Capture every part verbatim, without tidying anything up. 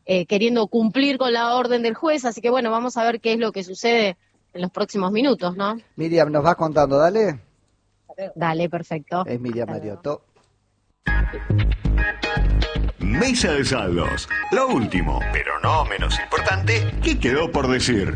eh, queriendo cumplir con la orden del juez, así que bueno, vamos a ver qué es lo que sucede en los próximos minutos, ¿no? Miriam, nos vas contando, dale. Dale, perfecto. Es Miriam Hasta Mariotto. Mesa de saldos. Lo último, pero no menos importante, ¿qué quedó por decir?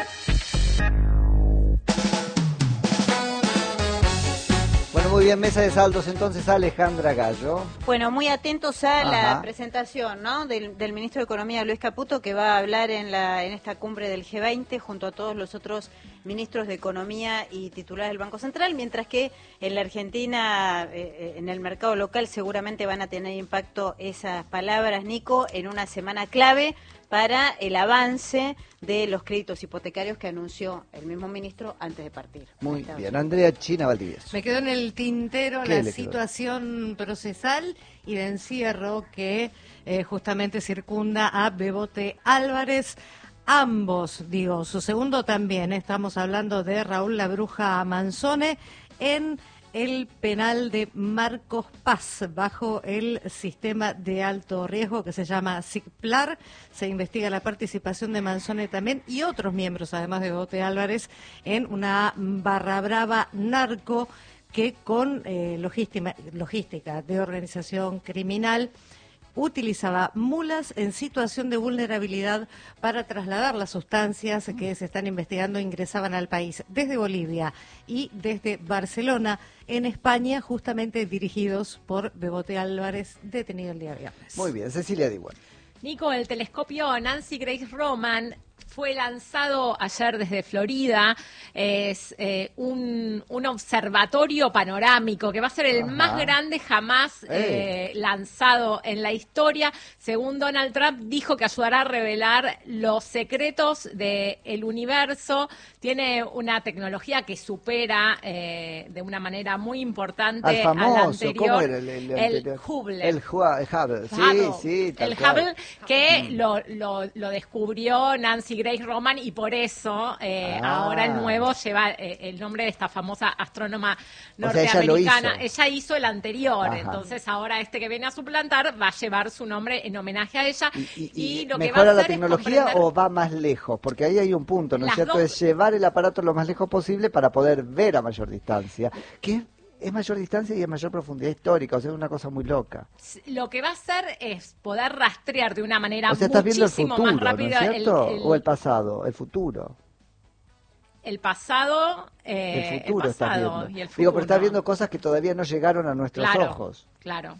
Bueno, muy bien, mesa de saldos, entonces Alejandra Gallo. Bueno, muy atentos a Ajá. la presentación, ¿no?, del, del ministro de Economía, Luis Caputo, que va a hablar en, la, en esta cumbre del G veinte junto a todos los otros ministros de Economía y titulares del Banco Central, mientras que en la Argentina, eh, en el mercado local, seguramente van a tener impacto esas palabras, Nico, en una semana clave para el avance de los créditos hipotecarios que anunció el mismo ministro antes de partir. Muy bien, Andrea China Valdivieso. Me quedó en el tintero ¿Qué la le quedó? situación procesal y de encierro que eh, justamente circunda a Bebote Álvarez. Ambos, digo, su segundo también, estamos hablando de Raúl La Bruja Manzone en el penal de Marcos Paz, bajo el sistema de alto riesgo que se llama SICPLAR. Se investiga la participación de Manzone también y otros miembros, además de Bebote Álvarez, en una barra brava narco que con eh, logística, logística de organización criminal utilizaba mulas en situación de vulnerabilidad para trasladar las sustancias que se están investigando, ingresaban al país desde Bolivia y desde Barcelona, en España, justamente dirigidos por Bebote Álvarez, detenido el día viernes. Muy bien, Cecilia Diwan. Nico, el telescopio Nancy Grace Roman fue lanzado ayer desde Florida. Es eh, un, un observatorio panorámico que va a ser el Ajá. más grande jamás eh, lanzado en la historia. Según Donald Trump, dijo que ayudará a revelar los secretos del universo. Tiene una tecnología que supera eh, de una manera muy importante Al famoso, a la anterior. ¿cómo era el, el, el, el anterior? Hubble. El, Hua- el Hubble, sí, Hubble. sí, tal El cual. Hubble que Mm. lo, lo, lo descubrió Nancy Grace Roman y por eso eh, Ah. ahora el nuevo lleva eh, el nombre de esta famosa astrónoma O sea, ella lo norteamericana. hizo. Ella hizo el anterior, Ajá. entonces ahora este que viene a suplantar va a llevar su nombre en homenaje a ella. ¿Y, y- y y lo que va a mejora la hacer es tecnología comprender- o va más lejos? Porque ahí hay un punto, ¿no es Las cierto? dos. Es llevar el aparato lo más lejos posible para poder ver a mayor distancia. Que es mayor distancia y es mayor profundidad histórica, o sea, es una cosa muy loca. Lo que va a hacer es poder rastrear de una manera O sea, estás viendo el muchísimo futuro, más ¿no rápida es cierto? el, el- O el pasado, el futuro. el pasado, eh, el futuro el estás pasado viendo. y el futuro. Digo, pero estás viendo cosas que todavía no llegaron a nuestros Claro, ojos. Claro.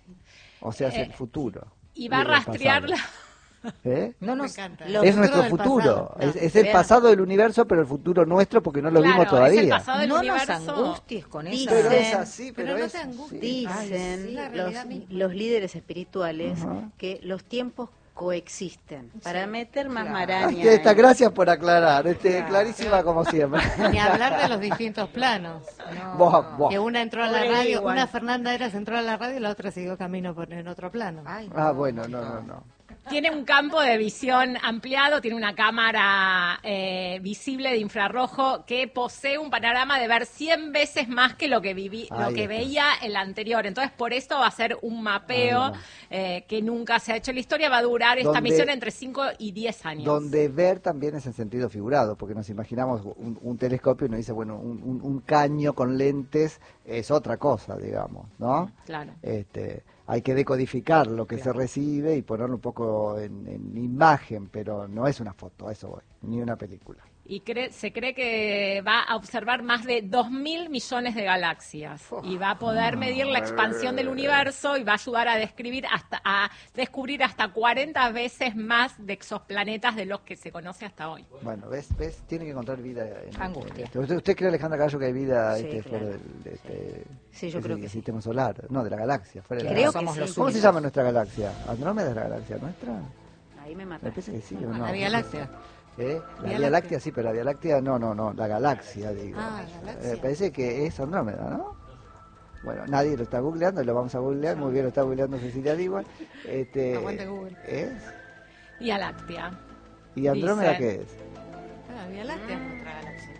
O sea, es Eh, el futuro. Y va a Digo, el rastrear pasado. la... ¿Eh? No Me nos, encanta. lo- Es futuro nuestro del futuro, pasado. es, No, es el vean. pasado del universo, pero el futuro nuestro porque no lo Claro, vimos es el todavía. pasado del no universo. nos angusties con eso. Pero es Dicen, así, pero, pero no es te angusties. sí. dicen sí, la los, realidad misma. los líderes espirituales Ajá. que los tiempos coexisten para meter más Claro. maraña. Ahí está, en- gracias por aclarar, este, Claro. clarísima como siempre. Ni hablar de los distintos planos. No. Vos, vos. Que una entró a la Pobre radio, Iwan. una Fernanda Eras entró a la radio y la otra siguió camino por, en otro plano. Ay, Ah, no. bueno, no, no, no. Tiene un campo de visión ampliado, tiene una cámara eh, visible de infrarrojo que posee un panorama de ver cien veces más que lo que viví, Ahí lo que está. veía el anterior. Entonces, por esto va a ser un mapeo Ahí va. eh, que nunca se ha hecho en la historia. Va a durar esta Donde- misión entre cinco y diez años. Donde ver también es en sentido figurado, porque nos imaginamos un, un telescopio y nos dice, bueno, un, un- un caño con lentes es otra cosa, digamos, ¿no? Claro. Este, hay que decodificar lo que se recibe y ponerlo un poco en, en imagen, pero no es una foto, a eso voy, ni una película. Y cree- se cree que va a observar más de dos mil millones de galaxias y va a poder medir la expansión del universo y va a ayudar a describir hasta a descubrir hasta cuarenta veces más de exoplanetas de los que se conoce hasta hoy. Bueno, ¿ves? ¿Ves? Tiene que encontrar vida en Angustia. este- ¿Usted, usted cree, Alejandra Gallo, que hay vida Sí, este, claro. fuera del de este, Sí, yo ese creo que sí. sistema solar? No, de la galaxia, fuera de la Creo galaxia. que somos sí. los ¿Cómo se únicos. llama nuestra galaxia? ¿Andrómeda es la galaxia nuestra? Ahí me Me mata. parece que sí, ¿o no? La Vía Láctea. ¿Eh? La Vía Vía Láctea. Láctea. sí, pero la Vía Láctea no, no, no, la galaxia, digo. Ah, galaxia. Eh, parece que es Andrómeda, ¿no? Bueno, nadie lo está googleando, lo vamos a googlear, muy bien lo está googleando Cecilia Diwan. Este, Aguante Google. ¿Es? Vía Láctea. ¿Y Andrómeda Dice- qué es? Ah, Vía Láctea. Otra galaxia.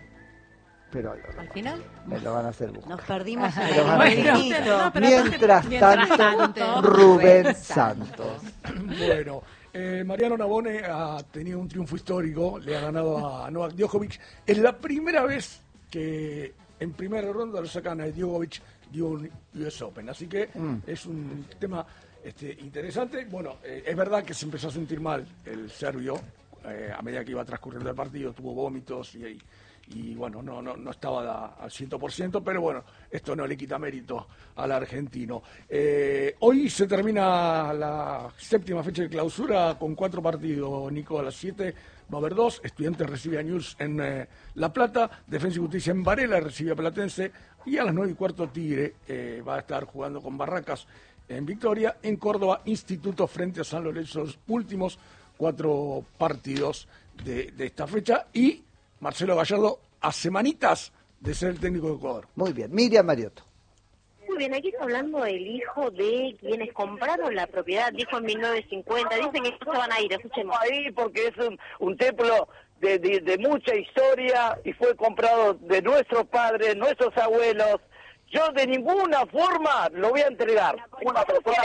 Pero Al final. me lo van a hacer buscar. Nos perdimos en Pero el van a hacer Bueno, infinito. no, pero Mientras mientras tanto, tanto, Rubén Santos. Bueno, Eh, Mariano Navone ha tenido un triunfo histórico, le ha ganado a Novak Djokovic. Es la primera vez que en primera ronda lo sacan a Djokovic de un U S Open, así que mm. es un tema este, interesante. Bueno, eh, es verdad que se empezó a sentir mal el serbio, eh, a medida que iba transcurriendo el partido, tuvo vómitos y, y bueno, no, no, no estaba al cien por ciento, pero bueno, esto no le quita mérito al argentino. Eh, hoy se termina la séptima fecha de clausura con cuatro partidos, Nico, a las siete va a haber dos. Estudiantes recibe a News en eh, La Plata, Defensa y Justicia en Varela recibe a Platense, y a las nueve y cuarto Tigre eh, va a estar jugando con Barracas en Victoria. En Córdoba, Instituto frente a San Lorenzo, los últimos cuatro partidos de, de esta fecha, y Marcelo Gallardo a semanitas de ser el técnico de Ecuador. Muy bien, Miriam Mariotto. Muy bien, aquí está hablando del hijo de quienes compraron la propiedad, dijo en mil novecientos cincuenta, dicen que no se van a ir, escuchemos. Ahí porque es un, un templo de, de, de mucha historia y fue comprado de nuestros padres, nuestros abuelos. Yo de ninguna forma lo voy a entregar. Una persona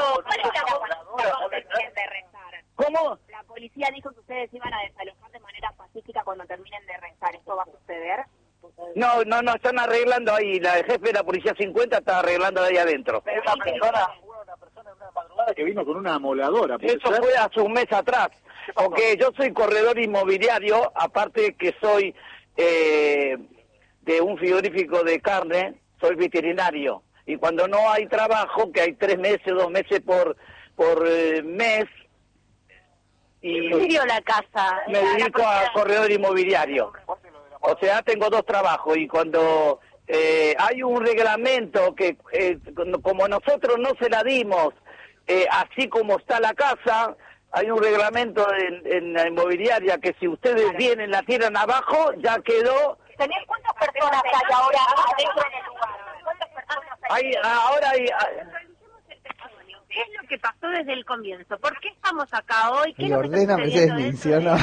¿Cómo? La policía dijo que ustedes iban a desalojar de manera pacífica cuando terminen de rezar. ¿Esto va a suceder? No, no, no, están arreglando ahí. La jefe de la policía cincuenta está arreglando ahí adentro. Es una persona, una persona en una madrugada que vino con una amoladora. Eso ser? fue hace un mes atrás. Porque yo soy corredor inmobiliario, aparte que soy eh, de un frigorífico de carne, soy veterinario. Y cuando no hay trabajo, que hay tres meses, dos meses por, por eh, mes, y ¿Qué la casa? me dedico a corredor inmobiliario. O sea, tengo dos trabajos y cuando eh, hay un reglamento que eh, como nosotros no se la dimos, eh, así como está la casa, hay un reglamento en, en la inmobiliaria que si ustedes vienen, la tiran abajo, ya quedó. ¿Tenés cuántas personas hay ahora adentro del lugar? ¿Cuántas personas hay? hay ahora hay... ¿Qué es lo que pasó desde el comienzo? ¿Por qué estamos acá hoy? ¿Qué y ordena Mercedes Mincio, ¿no?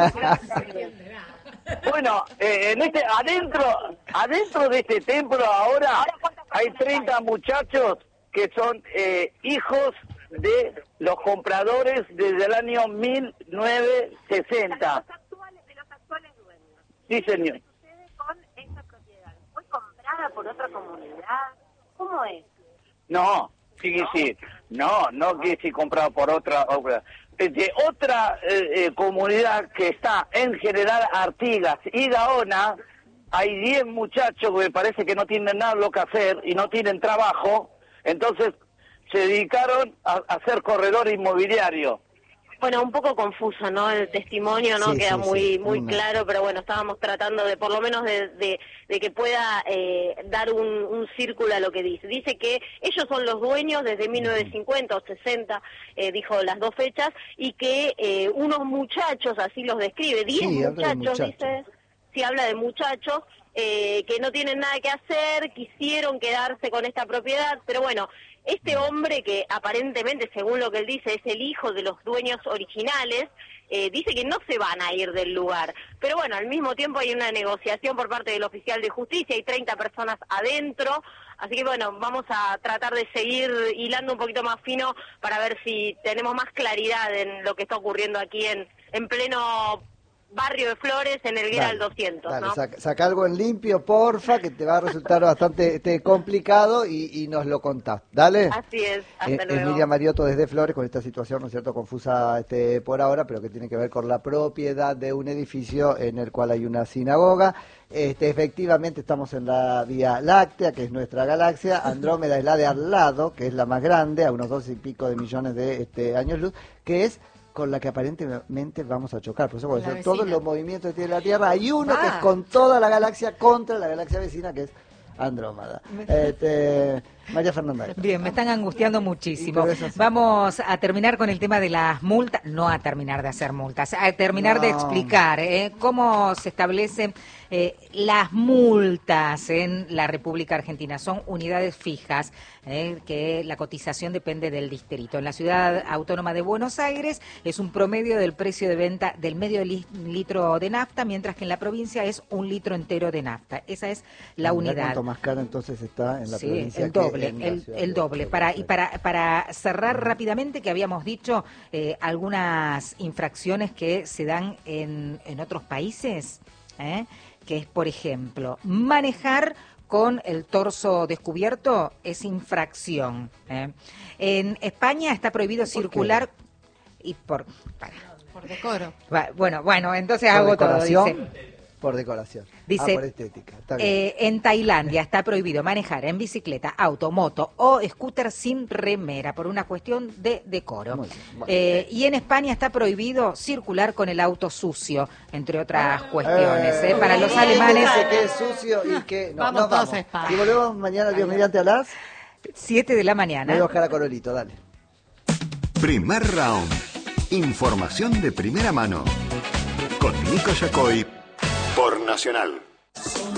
Bueno, eh, en este, adentro, adentro de este templo ahora hay treinta muchachos que son eh, hijos de los compradores desde el año mil novecientos sesenta. De los actuales, de los actuales dueños. Sí, señor. ¿Qué sucede con esa propiedad? ¿Fue comprada por otra comunidad? ¿Cómo es? No, sí, sí. No, no que si comprado por otra obra. De otra eh, eh, comunidad que está en General Artigas y Gaona, hay diez muchachos que me parece que no tienen nada lo que hacer y no tienen trabajo, entonces se dedicaron a, a ser corredor inmobiliario. Bueno, un poco confuso, ¿no? El testimonio no sí, queda sí, muy sí, muy muy claro, pero bueno, estábamos tratando de, por lo menos, de, de, de que pueda eh, dar un, un círculo a lo que dice. Dice que ellos son los dueños desde mil novecientos cincuenta o sesenta, eh, dijo las dos fechas, y que eh, unos muchachos, así los describe, diez Sí, habla de muchachos, muchachos. dice, sí, habla de muchachos, eh, que no tienen nada que hacer, quisieron quedarse con esta propiedad, pero bueno, este hombre que aparentemente, según lo que él dice, es el hijo de los dueños originales, eh, dice que no se van a ir del lugar. Pero bueno, al mismo tiempo hay una negociación por parte del oficial de justicia, hay treinta personas adentro, así que bueno, vamos a tratar de seguir hilando un poquito más fino para ver si tenemos más claridad en lo que está ocurriendo aquí en, en pleno barrio de Flores, en el Guerra al doscientos, dale, ¿no? saca, saca algo en limpio, porfa, que te va a resultar bastante este, complicado y, y nos lo contás. Dale. Así es, hasta Eh, luego. Es Miriam Mariotto desde Flores con esta situación, ¿no es cierto?, confusa este, por ahora, pero que tiene que ver con la propiedad de un edificio en el cual hay una sinagoga. Este, efectivamente estamos en la Vía Láctea, que es nuestra galaxia. Andrómeda es la de al lado, que es la más grande, a unos dos y pico de millones de este, años luz, que es con la que aparentemente vamos a chocar. Por eso, por eso todos los movimientos que tiene la Tierra, hay uno ah. que es con toda la galaxia contra la galaxia vecina, que es Andrómeda. Este, María Fernanda. Bien, me están angustiando muchísimo. Vamos a terminar con el tema de las multas, no a terminar de hacer multas, a terminar no. de explicar ¿eh? cómo se establecen eh, las multas en la República Argentina. Son unidades fijas, eh, que la cotización depende del distrito. En la Ciudad Autónoma de Buenos Aires es un promedio del precio de venta del medio litro de nafta, mientras que en la provincia es un litro entero de nafta. Esa es la unidad. más cara entonces está en la sí, provincia el doble, que en el, la ciudad el de doble. Córdoba. Para, y para, para cerrar rápidamente, que habíamos dicho eh, algunas infracciones que se dan en, en otros países, ¿eh? que es, por ejemplo, manejar con el torso descubierto es infracción. ¿eh? En España está prohibido circular y por para. Por decoro. Va, Bueno, bueno, entonces Por hago todo, decoración, dice. por decoración. Dice, ah, por estética. Está bien. Eh, en Tailandia está prohibido manejar en bicicleta, auto, moto o scooter sin remera por una cuestión de decoro. Muy bien, bueno. Eh, y en España está prohibido circular con el auto sucio, entre otras cuestiones. Eh, eh. Para los ¿quién alemanes... dice que es sucio y que no, Vamos no todos vamos. a España. Y volvemos mañana, Dios mediante, a las... siete de la Me mañana. voy a buscar a Corolito, dale. Primer round. Información de primera mano. Con Nico Yacoy por Nacional.